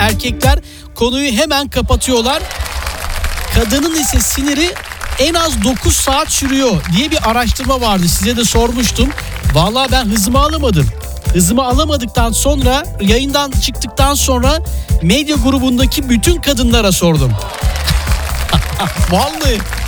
erkekler konuyu hemen kapatıyorlar. Kadının ise siniri en az 9 saat sürüyor diye bir araştırma vardı. Size de sormuştum. Vallahi ben hızımı alamadım. Hızımı alamadıktan sonra, yayından çıktıktan sonra medya grubundaki bütün kadınlara sordum. Vallahi